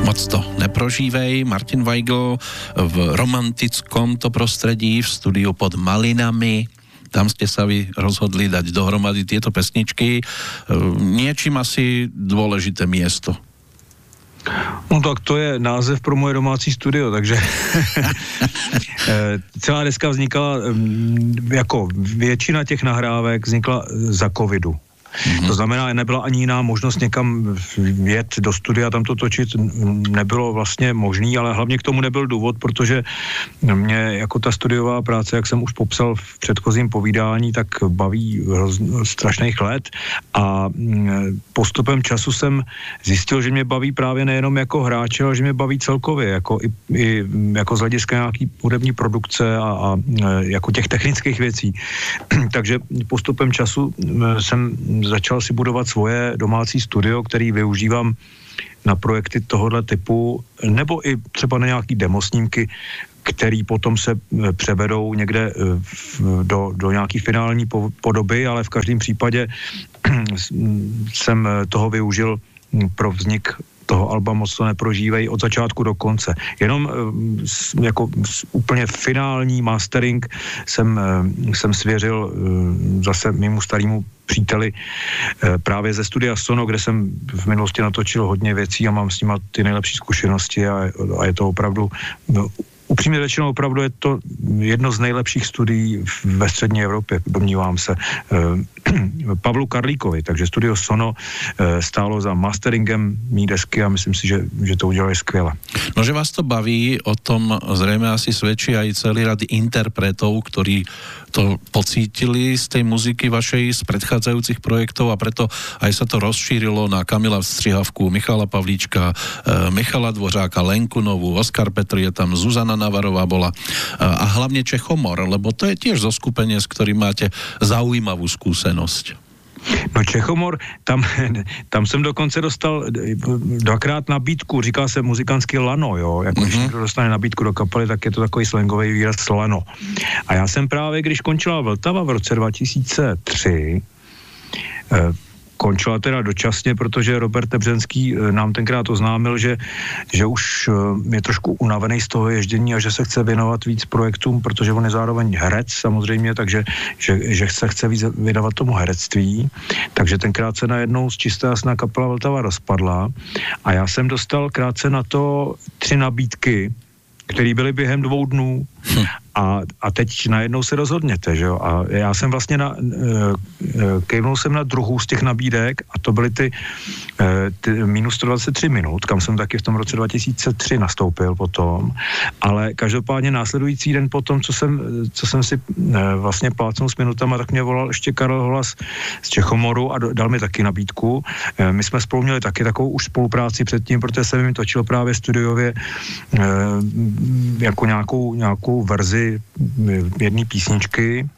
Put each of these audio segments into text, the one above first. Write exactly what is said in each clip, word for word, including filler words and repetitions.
Moc to neprožívej. Martin Weigl v romantickom to prostredí v studiu Pod malinami. Tam ste sa vy rozhodli dať dohromady tieto pesničky. Niečím asi dôležité miesto. No tak to je název pro moje domácí studio, takže celá deska vznikala, jako většina těch nahrávek vznikla za covidu. Mm-hmm. To znamená, nebyla ani jiná možnost někam jet do studia, tam to točit nebylo vlastně možný, ale hlavně k tomu nebyl důvod, protože mě jako ta studiová práce, jak jsem už popsal v předchozím povídání, tak baví strašných let a postupem času jsem zjistil, že mě baví právě nejenom jako hráče, ale že mě baví celkově, jako, i, i, jako z hlediska nějaký hudební produkce a, a jako těch technických věcí. Takže postupem času jsem začal si budovat svoje domácí studio, který využívám na projekty tohohle typu, nebo i třeba na nějaký demosnímky, který potom se převedou někde do, do nějaký finální podoby, ale v každém případě jsem toho využil pro vznik toho alba Moc to neprožívej od začátku do konce. Jenom jako úplně finální mastering jsem, jsem svěřil zase mému starému příteli právě ze studia Sono, kde jsem v minulosti natočil hodně věcí a mám s nima ty nejlepší zkušenosti a, a je to opravdu upřímně řečeno, opravdu je to jedno z nejlepších studií ve střední Evropě, domnívám se, Pavlu Karlíkovi, takže studio Sono stálo za masteringem mý desky a myslím si, že, že to udělali skvěle. No, že vás to baví, o tom zrejme asi svedčí aj celý rad interpretov, ktorí to pocítili z tej muziky vašej, z predchádzajúcich projektov a preto aj sa to rozšírilo na Kamila Vstřihavku, Michala Pavlíčka, Michala Dvořáka, Lenku Novú, Oskar Petr je tam, Zuzana Navarová bola a hlavne Čechomor, lebo to je tiež zoskupenie, s ktorým máte zaujímavú skúsenosť. No Čechomor, tam, tam jsem dokonce dostal dvakrát nabídku, říká se muzikantský lano, jo, jako mm-hmm. když někdo dostane nabídku do kapely, tak je to takový slangový výraz lano. A já jsem právě, když končila Vltava v roce dva tisíce tři, eh, končila teda dočasně, protože Robert Tebřenský nám tenkrát oznámil, že, že už je trošku unavený z toho ježdění a že se chce věnovat víc projektům, protože on je zároveň herec samozřejmě, takže že, že se chce víc věnovat tomu herectví. Takže tenkrát se najednou z čisté jasná kapela Vltava rozpadla a já jsem dostal krátce na to tři nabídky, které byly během dvou dnů. Hm. A, a teď najednou se rozhodněte, že jo? A já jsem vlastně na, kejvnul jsem na druhou z těch nabídek a to byly ty, ty minus sto dvacet tři minut, kam jsem taky v tom roce dva tisíce tři nastoupil potom, ale každopádně následující den potom, co jsem, co jsem si vlastně plácnul s minutama, tak mě volal ještě Karel Holas z Čechomoru a dal mi taky nabídku. My jsme spolu měli taky takovou už spolupráci předtím, protože jsem mi točil právě studiově jako nějakou, nějakou verzi jedné písničky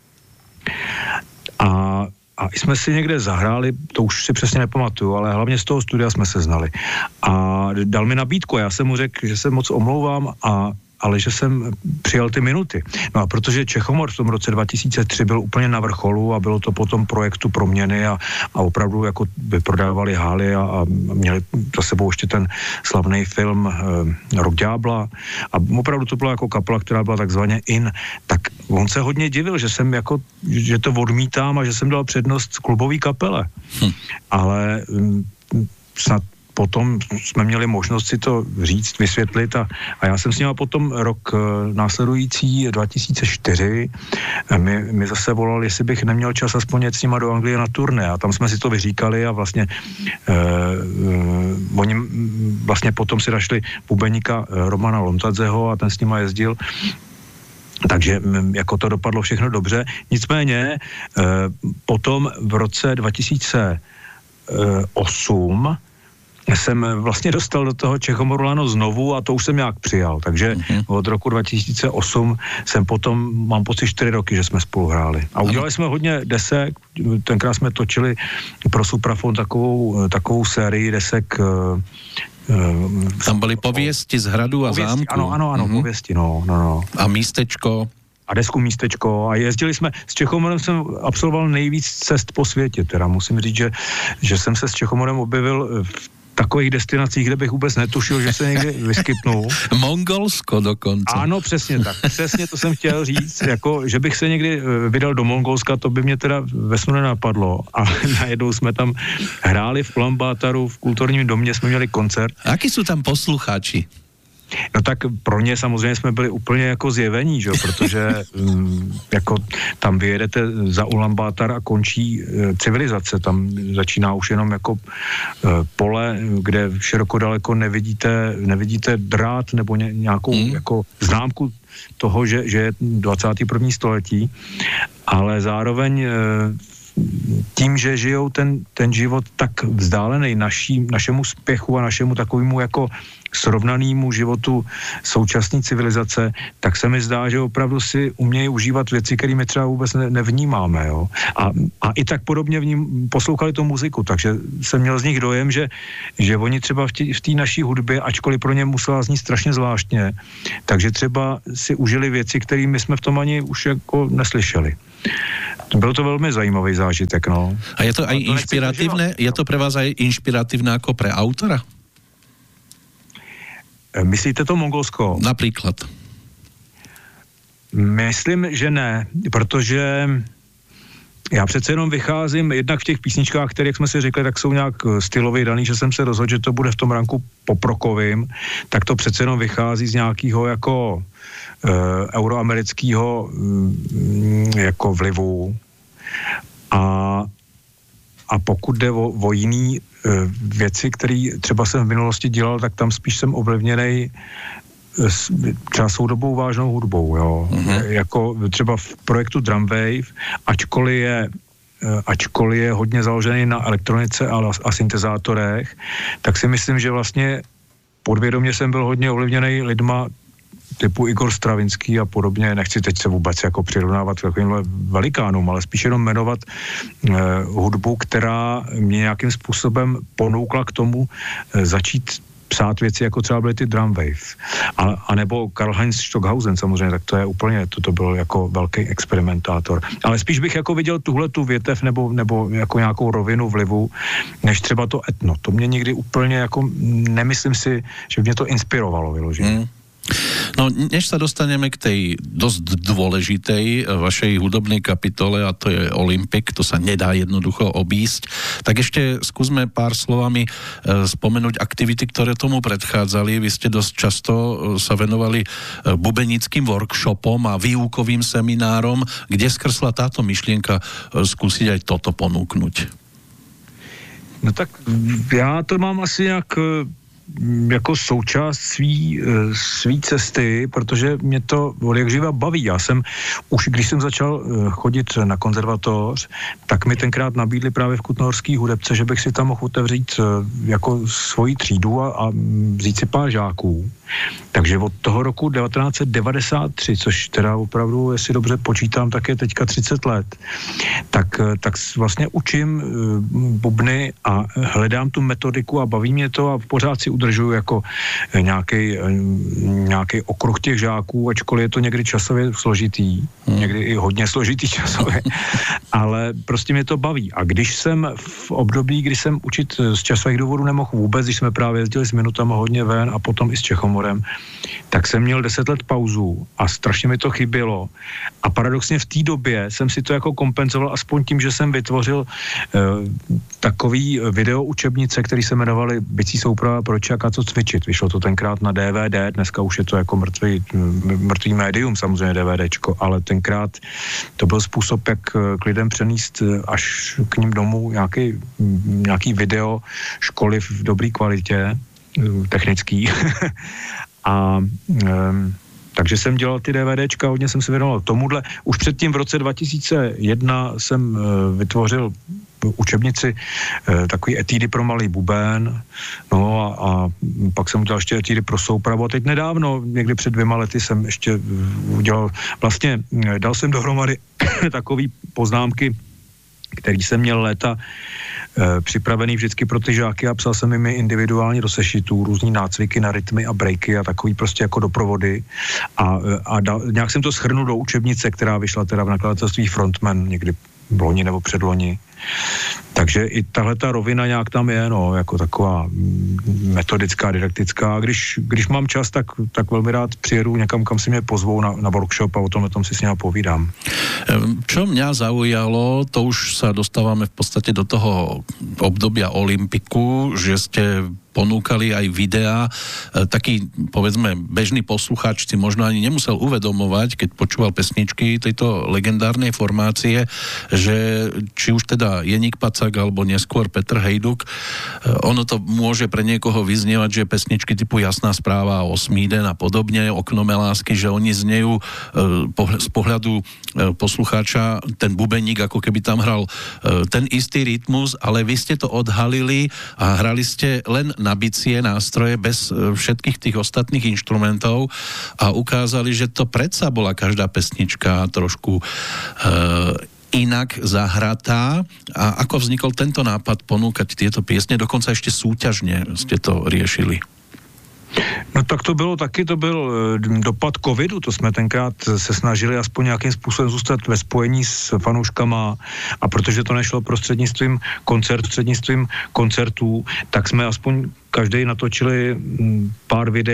a, a jsme si někde zahráli, to už si přesně nepamatuju, ale hlavně z toho studia jsme se znali. A dal mi nabídku a já jsem mu řekl, že se moc omlouvám, a ale že jsem přijal ty minuty. No a protože Čechomor v tom roce dva tisíce tři byl úplně na vrcholu a bylo to potom projektu Proměny a, a opravdu jako by prodávali hály a, a měli za sebou ještě ten slavný film e, Rok ďábla a opravdu to byla jako kapela, která byla takzvaně in, tak on se hodně divil, že jsem jako, že to odmítám a že jsem dal přednost klubový kapele. Hm. Ale m, snad potom jsme měli možnost si to říct, vysvětlit a, a já jsem s nima potom rok následující dva tisíce čtyři mi, mi zase volal, jestli bych neměl čas aspoň jet s nima do Anglie na turné a tam jsme si to vyříkali a vlastně eh, eh, oni vlastně potom si našli bubeníka Romana Lontadzeho a ten s nima jezdil. Takže jako to dopadlo všechno dobře. Nicméně eh, potom v roce dva tisíce osm jsem vlastně dostal do toho Čechomoru Lano znovu a to už jsem nějak přijal, takže mm-hmm. od roku dva tisíce osm jsem potom, mám pocit čtyři roky, že jsme spolu hráli. A udělali jsme hodně desek, tenkrát jsme točili pro Suprafon takovou, takovou sérii desek. Tam byly pověsti z hradu a pověsti, zámku. Ano, ano, ano, mm-hmm. pověsti, no, no, no. A místečko. A desku Místečko a jezdili jsme, s Čechomorem jsem absolvoval nejvíc cest po světě, teda musím říct, že, že jsem se s Čechomorem objevil v takových destinacích, kde bych vůbec netušil, že se někdy vyskytnou. Mongolsko dokonce. Ano, přesně tak. Přesně to jsem chtěl říct, jako, že bych se někdy vydal do Mongolska, to by mě teda ve snu nenapadlo. A najednou jsme tam hráli v Ulaanbátaru, v kulturním domě jsme měli koncert. A akí jsou tam poslucháči? No tak pro ně samozřejmě jsme byli úplně jako zjevení, že? Protože um, jako tam vyjedete za Ulaanbaatar a končí uh, civilizace, tam začíná už jenom jako uh, pole, kde široko daleko nevidíte, nevidíte drát nebo ně, nějakou mm. jako známku toho, že, že je dvacátého prvního století, ale zároveň uh, tím, že žijou ten, ten život tak vzdálený naší, našemu spěchu a našemu takovému jako srovnanému životu současné civilizace, tak se mi zdá, že opravdu si umějí užívat věci, které my třeba vůbec ne, nevnímáme. Jo? A, a i tak podobně v ním poslouchali tu muziku, takže jsem měl z nich dojem, že, že oni třeba v té naší hudbě, ačkoliv pro ně musela znít strašně zvláštně, takže třeba si užili věci, které my jsme v tom ani už jako neslyšeli. Bylo to velmi zajímavý zážitek, no. A je to aj inšpiratívne? Je to pre vás aj inšpiratívne ako pre autora? Myslíte to Mongolsko? Napríklad. Myslím, že ne, protože já přece jenom vycházím, jednak v těch písničkách, které, jak jsme si řekli, tak jsou nějak stylově daný, že jsem se rozhodl, že to bude v tom ranku poprokovým, tak to přece jenom vychází z nějakého jako uh, euroamerického um, jako vlivu. A, a pokud jde o, o jiný uh, věci, které třeba jsem v minulosti dělal, tak tam spíš jsem ovlivněnej třeba soudobou vážnou hudbou, jo. Mm-hmm. Jako třeba v projektu Drumwave, ačkoliv je, ačkoliv je hodně založený na elektronice a, a syntezátorech, tak si myslím, že vlastně podvědomě jsem byl hodně ovlivněný lidma typu Igor Stravinský a podobně. Nechci teď se vůbec jako přirovnávat k takovýmhle velikánům, ale spíš jenom jmenovat eh, hudbu, která mě nějakým způsobem ponoukla k tomu eh, začít psát věci, jako třeba byly ty Drumwave. A, a nebo Karl-Heinz Stockhausen samozřejmě, tak to je úplně, to, to byl jako velký experimentátor. Ale spíš bych jako viděl tuhle tu větev nebo, nebo jako nějakou rovinu vlivu, než třeba to etno. To mě nikdy úplně jako, nemyslím si, že mě to inspirovalo vyloženě. Hmm. No, než sa dostaneme k tej dosť dôležitej vašej hudobnej kapitole, a to je Olympik, to sa nedá jednoducho obísť, tak ešte skúsme pár slovami e, spomenúť aktivity, ktoré tomu predchádzali. Vy ste dosť často sa venovali e, bubenickým workshopom a výukovým seminárom, kde skrsla táto myšlienka e, skúsiť aj toto ponúknuť. No tak já to mám asi jak jako součást svý, svý cesty, protože mě to od jak živa baví. Já jsem, už když jsem začal chodit na konzervatoř, tak mi tenkrát nabídli právě v Kutnohorský hudebce, že bych si tam mohl otevřít jako svoji třídu a, a vzít si pár žáků. Takže od toho roku devatenáct set devadesát tři, což teda opravdu, jestli dobře počítám, tak je teďka třicet let, tak, tak vlastně učím bubny a hledám tu metodiku a baví mě to a pořád si udržuju jako nějaký, nějaký okruh těch žáků, ačkoliv je to někdy časově složitý, hmm. někdy i hodně složitý časově, ale prostě mě to baví. A když jsem v období, kdy jsem učit z časových důvodů nemohl vůbec, když jsme právě jezdili s minutama hodně ven a potom i s Čechomorem, tak jsem měl deset let pauzu a strašně mi to chybělo. A paradoxně v té době jsem si to jako kompenzoval aspoň tím, že jsem vytvořil uh, takový video učebnice, který se jmenovaly Bicí souprava pro čaka co cvičit. Vyšlo to tenkrát na D V D, dneska už je to jako mrtvý, mrtvý médium, samozřejmě DVDčko, ale tenkrát to byl způsob, jak k lidem přenést až k ním domů nějaký, nějaký video školy v dobré kvalitě, technický. A um, takže jsem dělal ty DVDčka, hodně jsem se věnoval tomuhle. Už předtím v roce dva tisíce jedna jsem uh, vytvořil učebnici uh, takový etídy pro malý buben, no a, a pak jsem udělal ještě etídy pro soupravu a teď nedávno, někdy před dvěma lety jsem ještě udělal, vlastně dal jsem dohromady takový poznámky, který jsem měl léta e, připravený vždycky pro ty žáky a psal jsem jim individuálně do sešitů, různý nácviky na rytmy a breaky a takový prostě jako doprovody a, a dal, nějak jsem to shrnul do učebnice, která vyšla teda v nakladatelství Frontman někdy v loni nebo předloni. Takže i tahle ta rovina nějak tam je, no, jako taková metodická, didaktická. A když, když mám čas, tak, tak velmi rád přijedu někam, kam si mě pozvou na, na workshop a o tom, tom si s nimi povídám. Čo mňa zaujalo, to už sa dostávame v podstate do toho obdobia Olympiku, že ste ponúkali aj videá. Taký, povedzme, bežný poslucháč si možno ani nemusel uvedomovať, keď počúval pesničky tejto legendárnej formácie, že či už teda Jeník Pacák alebo neskôr Petr Hejduk, ono to môže pre niekoho vyznievať, že pesničky typu Jasná správa, Osmý den a podobne, Okno mé lásky, že oni znejú z pohľadu poslucháča ten bubeník, ako keby tam hral ten istý rytmus, ale vy ste to odhalili a hrali ste len na bicie, nástroje, bez všetkých tých ostatných inštrumentov a ukázali, že to predsa bola každá pesnička trošku e, inak zahratá. A ako vznikol tento nápad ponúkať tieto piesne, dokonca ešte súťažne ste to riešili? No tak to bylo taky, to byl dopad covidu, to jsme tenkrát se snažili aspoň nějakým způsobem zůstat ve spojení s fanouškama a protože to nešlo prostřednictvím koncert, prostřednictvím koncertů, tak jsme aspoň každý natočili pár videí